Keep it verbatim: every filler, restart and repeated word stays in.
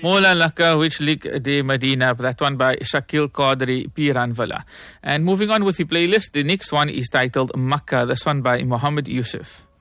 Mola Laka, which Lik de Medina, that one by Shakil Qadri Piranvala. And moving on with the playlist, the next one is titled Makkah, this one by Muhammad Yusuf.